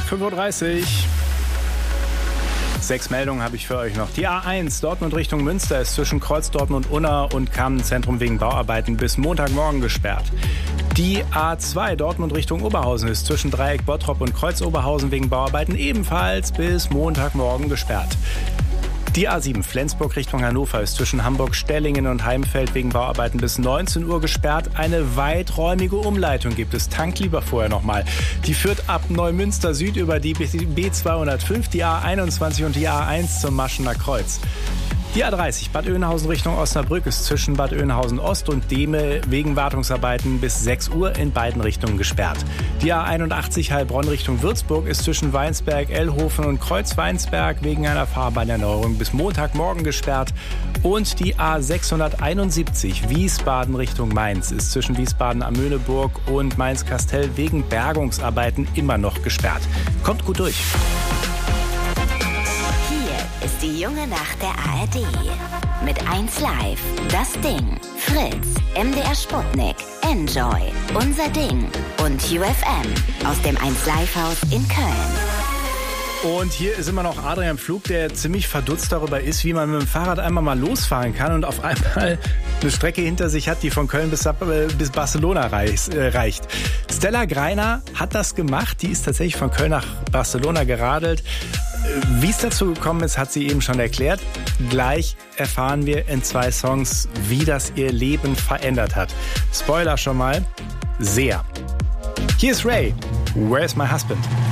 5:30 Uhr. 6 Meldungen habe ich für euch noch. Die A1 Dortmund Richtung Münster ist zwischen Kreuz Dortmund Unna und Kamenz-Zentrum wegen Bauarbeiten bis Montagmorgen gesperrt. Die A2 Dortmund Richtung Oberhausen ist zwischen Dreieck Bottrop und Kreuz Oberhausen wegen Bauarbeiten ebenfalls bis Montagmorgen gesperrt. Die A7 Flensburg Richtung Hannover ist zwischen Hamburg-Stellingen und Heimfeld wegen Bauarbeiten bis 19 Uhr gesperrt. Eine weiträumige Umleitung gibt es. Tankt lieber vorher nochmal. Die führt ab Neumünster Süd über die B205, die A21 und die A1 zum Maschener Kreuz. Die A30 Bad Oeynhausen Richtung Osnabrück ist zwischen Bad Oeynhausen Ost und Dehme wegen Wartungsarbeiten bis 6 Uhr in beiden Richtungen gesperrt. Die A81 Heilbronn Richtung Würzburg ist zwischen Weinsberg, Ellhofen und Kreuz-Weinsberg wegen einer Fahrbahnerneuerung bis Montagmorgen gesperrt. Und die A671 Wiesbaden Richtung Mainz ist zwischen Wiesbaden am Möhneburg und Mainz-Kastell wegen Bergungsarbeiten immer noch gesperrt. Kommt gut durch. Ist die junge Nacht der ARD. Mit 1 Live, Das Ding, Fritz, MDR Sputnik, Enjoy, Unser Ding und UFM aus dem 1 Live Haus in Köln. Und hier ist immer noch Adrian Pflug, der ziemlich verdutzt darüber ist, wie man mit dem Fahrrad einmal mal losfahren kann und auf einmal eine Strecke hinter sich hat, die von Köln bis Barcelona reicht. Stella Greiner hat das gemacht. Die ist tatsächlich von Köln nach Barcelona geradelt. Wie es dazu gekommen ist, hat sie eben schon erklärt. Gleich erfahren wir in 2 Songs, wie das ihr Leben verändert hat. Spoiler schon mal, sehr. Hier ist Ray, Where's My Husband?